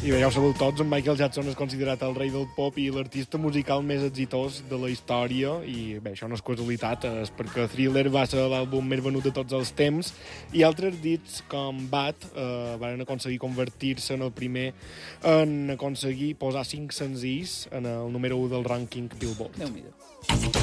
I bé, ja ho sabeu tots, en Michael Jackson és considerat el rei del pop i l'artista musical més exitós de la història, i bé, això no és casualitat, és perquè Thriller va ser l'àlbum més venut de tots els temps, i altres dits com Bad van aconseguir convertir-se en el primer en aconseguir posar 5 senzills en el número 1 del rànquing Billboard. Déu-n'hi-do.